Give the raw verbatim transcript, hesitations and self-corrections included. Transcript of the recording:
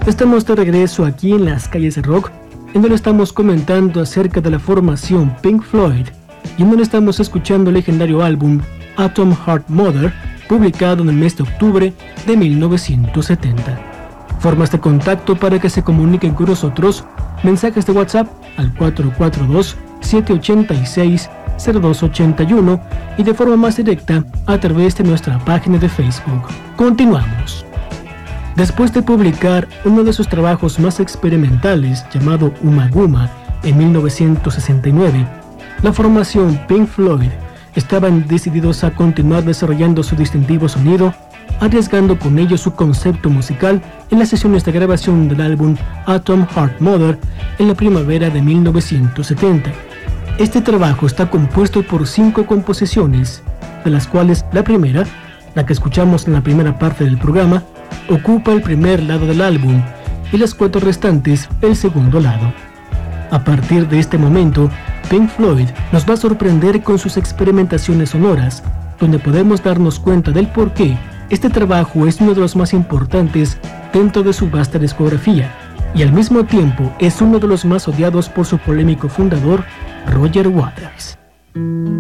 Estamos de regreso aquí en Las Calles de Rock, en donde estamos comentando acerca de la formación Pink Floyd y en donde estamos escuchando el legendario álbum Atom Heart Mother, publicado en el mes de octubre de mil novecientos setenta. Formas de contacto para que se comuniquen con nosotros: mensajes de WhatsApp al cuatro cuatro dos, siete ocho seis, cero dos ocho uno y de forma más directa a través de nuestra página de Facebook. Continuamos. Después de publicar uno de sus trabajos más experimentales llamado Ummagumma en mil novecientos sesenta y nueve, la formación Pink Floyd estaban decididos a continuar desarrollando su distintivo sonido, arriesgando con ello su concepto musical en las sesiones de grabación del álbum Atom Heart Mother en la primavera de mil novecientos setenta. Este trabajo está compuesto por cinco composiciones, de las cuales la primera, la que escuchamos en la primera parte del programa, ocupa el primer lado del álbum y las cuatro restantes el segundo lado. A partir de este momento, Pink Floyd nos va a sorprender con sus experimentaciones sonoras, donde podemos darnos cuenta del por qué este trabajo es uno de los más importantes dentro de su vasta discografía, y al mismo tiempo es uno de los más odiados por su polémico fundador, Roger Waters.